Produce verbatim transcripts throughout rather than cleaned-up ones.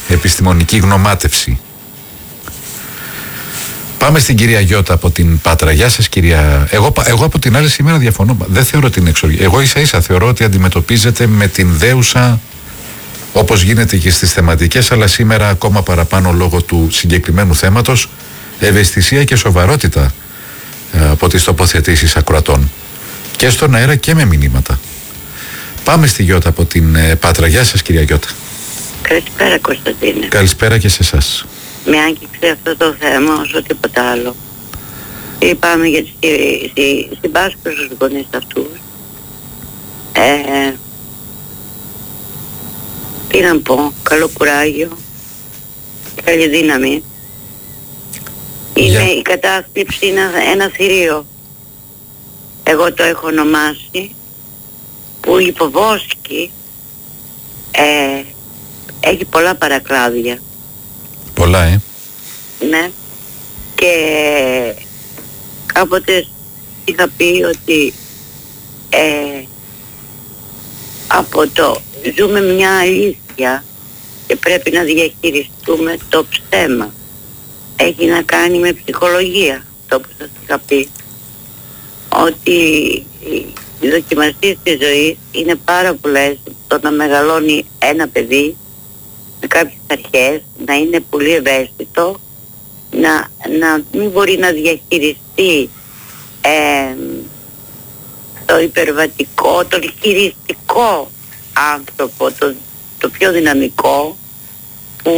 επιστημονική γνωμάτευση. Πάμε στην κυρία Γιώτα από την Πάτρα. Γεια σας κυρία. Εγώ, εγώ από την άλλη σήμερα διαφωνώ. Δεν θεωρώ την εξοργή. Εγώ ίσα ίσα θεωρώ ότι αντιμετωπίζετε με την δέουσα, όπως γίνεται και στις θεματικές, αλλά σήμερα ακόμα παραπάνω λόγω του συγκεκριμένου θέματος, ευαισθησία και σοβαρότητα ε, από τις τοποθετήσεις ακροατών. Και στον αέρα και με μηνύματα. Πάμε στη Γιώτα από την ε, Πάτρα. Γεια σας κυρία Γιώτα. Καλησπέρα Κωνσταντίνε. Καλησπέρα και σε εσάς. Με άγγιξε αυτό το θέμα όσο τίποτα άλλο. Είπαμε για τη συμπάσχωση στους γονείς αυτούς. Ε, τι να πω, καλό κουράγιο, καλή δύναμη. Είναι, yeah. Η κατάθλιψη είναι ένα θηρίο. Εγώ το έχω ονομάσει, που υποβόσκει ε, έχει πολλά παρακλάδια. Πολλά, ε. Ναι. Και κάποτε είχα πει ότι ε, από το ζούμε μια αλήθεια και πρέπει να διαχειριστούμε το ψέμα. Έχει να κάνει με ψυχολογία, αυτό που σας είχα πει. Ότι οι δοκιμασίες της ζωής είναι πάρα πολλές. Το να μεγαλώνει ένα παιδί με κάποιες αρχές, να είναι πολύ ευαίσθητο, να, να μην μπορεί να διαχειριστεί ε, το υπερβατικό, το χειριστικό άνθρωπο, το, το πιο δυναμικό, που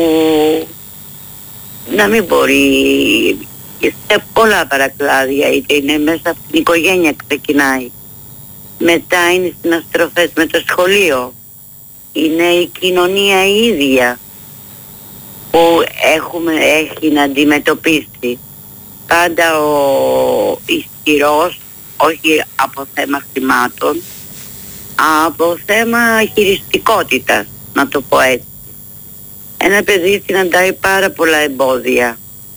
να μην μπορεί, και σε πολλά παρακλάδια, είτε είναι μέσα από την οικογένεια ξεκινάει, μετά είναι συναστροφές με το σχολείο, είναι η κοινωνία η ίδια που έχουμε, έχει να αντιμετωπίσει. Πάντα ο ισχυρός, όχι από θέμα χρημάτων, από θέμα χειριστικότητας, να το πω έτσι. Ένα παιδί συναντάει πάρα πολλά εμπόδια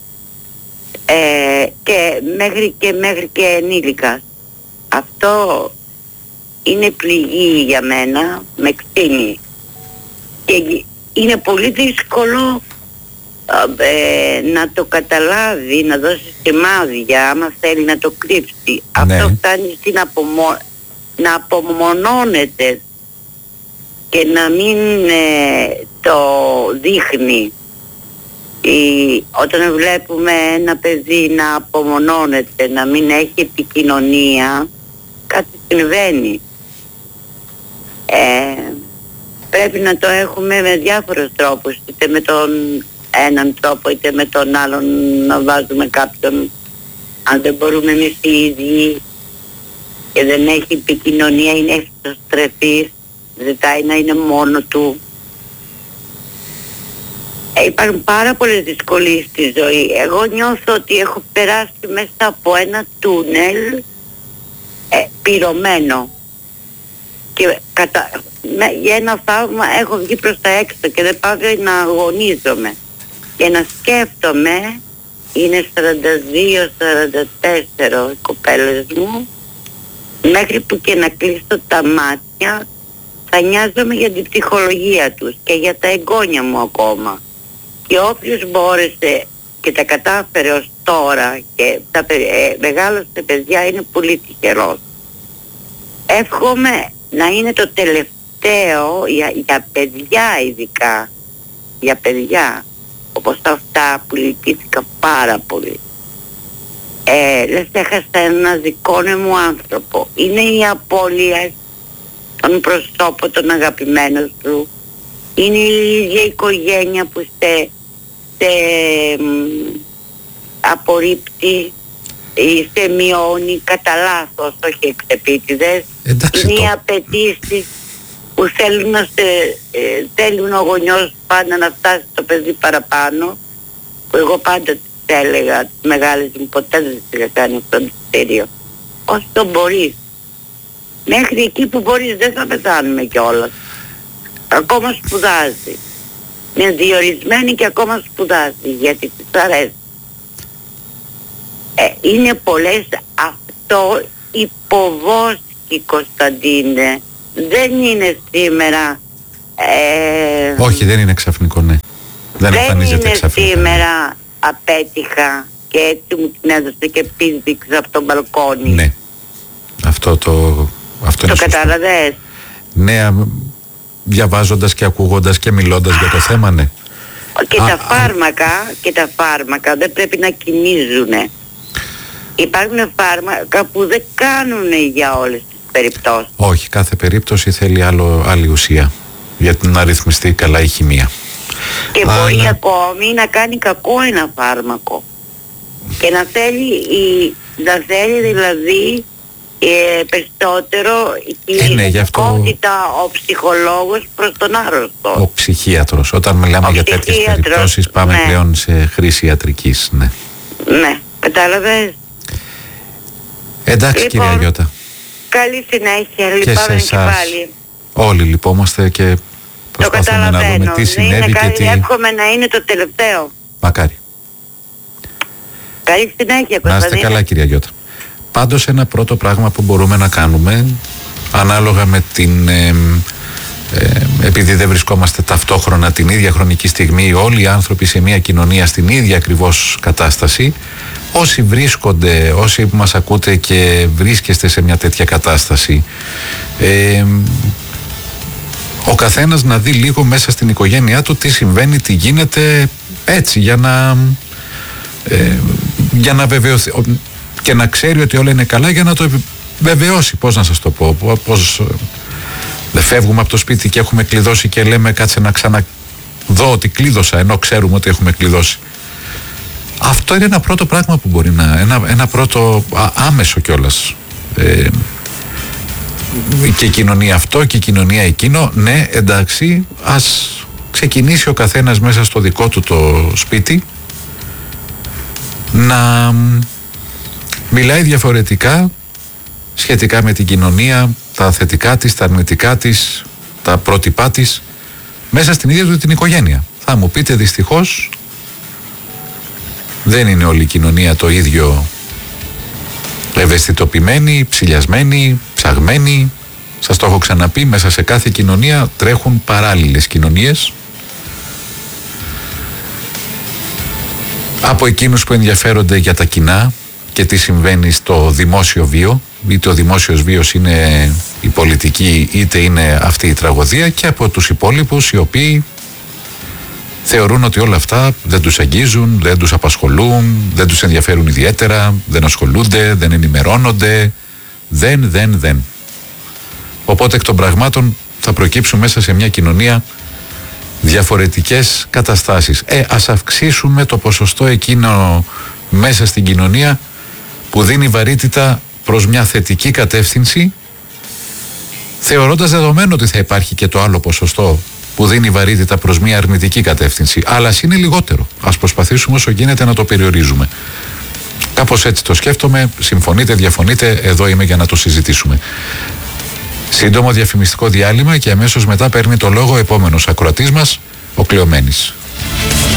ε, και μέχρι και μέχρι και ενήλικας. Αυτό είναι πληγή για μένα, με ξύνει. Και είναι πολύ δύσκολο ε, να το καταλάβει, να δώσει σημάδια, άμα θέλει να το κρύψει. Ναι. Αυτό φτάνει στην απομο... να απομονώνεται και να μην ε, το δείχνει. Η... Όταν βλέπουμε ένα παιδί να απομονώνεται, να μην έχει επικοινωνία, κάτι συμβαίνει. Ε, πρέπει να το έχουμε με διάφορους τρόπους, είτε με τον έναν τρόπο είτε με τον άλλον, να βάζουμε κάποιον. Αν δεν μπορούμε εμείς οι ίδιοι και δεν έχει επικοινωνία, είναι εξωστρεφής, ζητάει να είναι μόνο του. Ε, υπάρχουν πάρα πολλές δυσκολίες στη ζωή. Εγώ νιώθω ότι έχω περάσει μέσα από ένα τούνελ ε, πυρωμένο και κατα... με, για ένα θαύμα έχω βγει προς τα έξω και δεν πάω να αγωνίζομαι και να σκέφτομαι. Είναι σαράντα δύο σαράντα τέσσερα οι κοπέλες μου, μέχρι που και να κλείσω τα μάτια θα νοιάζομαι για την ψυχολογία τους και για τα εγγόνια μου ακόμα. Και όποιος μπόρεσε και τα κατάφερε ως τώρα και τα ε, μεγάλωσε παιδιά είναι πολύ τυχερός. Εύχομαι να είναι το τελευταίο για, για παιδιά, ειδικά για παιδιά όπως αυτά που λυπήθηκα πάρα πολύ. Ε, λες έχασα ένα δικό μου άνθρωπο. Είναι η απώλεια των προσώπων των αγαπημένων σου. Είναι η ίδια οικογένεια που σε, σε μ, απορρίπτει ή σε μειώνει κατά λάθος, όχι εξεπίτηδες. Είναι οι απαιτήσεις που θέλουν, να σε, ε, θέλουν ο γονιός πάντα να φτάσει το παιδί παραπάνω, που εγώ πάντα τις έλεγα, τις μεγάλες μου ποτέ δεν τις είχα κάνει αυτό το κριτήριο. Όσο μπορείς. Μέχρι εκεί που μπορείς, δεν θα πεθάνουμε κιόλας. Ακόμα σπουδάζει. Είναι διορισμένη και ακόμα σπουδάζει, γιατί της αρέσει. Ε, είναι πολλές, αυτό υποβόσκει, Κωνσταντίνε. Δεν είναι σήμερα... Ε, όχι, δεν είναι ξαφνικό, ναι. Δεν εμφανίζεται ξαφνικά. Σήμερα απέτυχα και έτσι μου την έδωσε και πήδηξα από τον μπαλκόνι. Ναι. Αυτό το... Αυτό το κατάλαβες? Ναι, διαβάζοντας και ακούγοντας και μιλώντας για το θέμα, ναι. Και α, τα α, φάρμακα, και τα φάρμακα δεν πρέπει να κινίζουνε. Υπάρχουν φάρμακα που δεν κάνουνε για όλες τις περιπτώσεις. Όχι, κάθε περίπτωση θέλει άλλο, άλλη ουσία για να ρυθμιστεί καλά η χημεία. Και Αλλά... μπορεί ακόμη να κάνει κακό ένα φάρμακο και να θέλει, η, να θέλει δηλαδή ε, περισσότερο η ε, ναι, αυτό... ο ψυχολόγος προς τον άρρωστο. Ο ψυχίατρος. Όταν μιλάμε ο για τέτοιες περιπτώσεις πάμε, ναι, πλέον σε χρήση ιατρικής. Ναι, ναι, κατάλαβες. Εντάξει, λοιπόν, κυρία Γιώτα. Καλή συνέχεια, λυπάμαι και, και πάλι. Όλοι λυπόμαστε και προσπαθούμε να δούμε τι συνέβη είναι και τι... Εύχομαι να είναι το τελευταίο. Μακάρι. Καλή συνέχεια, να είστε καλά, κυρία Γιώτα. Πάντως ένα πρώτο πράγμα που μπορούμε να κάνουμε, ανάλογα με την... Ε, ε, επειδή δεν βρισκόμαστε ταυτόχρονα την ίδια χρονική στιγμή όλοι οι άνθρωποι σε μια κοινωνία στην ίδια ακριβώς κατάσταση, όσοι βρίσκονται, όσοι μας ακούτε και βρίσκεστε σε μια τέτοια κατάσταση, ε, ο καθένας να δει λίγο μέσα στην οικογένειά του τι συμβαίνει, τι γίνεται, έτσι για να ε, για να βεβαιωθεί και να ξέρει ότι όλα είναι καλά, για να το βεβαιώσει. Πώς να σας το πω, πώς δεν φεύγουμε από το σπίτι και έχουμε κλειδώσει και λέμε κάτσε να ξαναδώ ότι κλείδωσα, ενώ ξέρουμε ότι έχουμε κλειδώσει. Αυτό είναι ένα πρώτο πράγμα που μπορεί να, ένα, ένα πρώτο α, άμεσο κιόλας. Ε, και η κοινωνία αυτό και η κοινωνία εκείνο, ναι, εντάξει, ας ξεκινήσει ο καθένας μέσα στο δικό του το σπίτι να μιλάει διαφορετικά σχετικά με την κοινωνία, τα θετικά της, τα αρνητικά της, τα πρότυπά της, μέσα στην ίδια του την οικογένεια. Θα μου πείτε, δυστυχώς δεν είναι όλη η κοινωνία το ίδιο ευαισθητοποιημένη, ψηλιασμένη, ψαγμένη. Σας το έχω ξαναπεί, μέσα σε κάθε κοινωνία τρέχουν παράλληλες κοινωνίες. Από εκείνους που ενδιαφέρονται για τα κοινά και τι συμβαίνει στο δημόσιο βίο, είτε ο δημόσιος βίος είναι η πολιτική είτε είναι αυτή η τραγωδία, και από τους υπόλοιπους οι οποίοι θεωρούν ότι όλα αυτά δεν τους αγγίζουν, δεν τους απασχολούν, δεν τους ενδιαφέρουν ιδιαίτερα, δεν ασχολούνται, δεν ενημερώνονται, δεν, δεν, δεν. Οπότε εκ των πραγμάτων θα προκύψουν μέσα σε μια κοινωνία διαφορετικές καταστάσεις. Ε, ας αυξήσουμε το ποσοστό εκείνο μέσα στην κοινωνία που δίνει βαρύτητα προς μια θετική κατεύθυνση, θεωρώντας δεδομένο ότι θα υπάρχει και το άλλο ποσοστό που δίνει βαρύτητα προς μια αρνητική κατεύθυνση. Αλλά ας είναι λιγότερο. Ας προσπαθήσουμε όσο γίνεται να το περιορίζουμε. Κάπως έτσι το σκέφτομαι. Συμφωνείτε, διαφωνείτε, εδώ είμαι για να το συζητήσουμε. Σύντομο διαφημιστικό διάλειμμα και αμέσως μετά παίρνει το λόγο ο επόμενος ακροατής μας, ο Κλεομένης.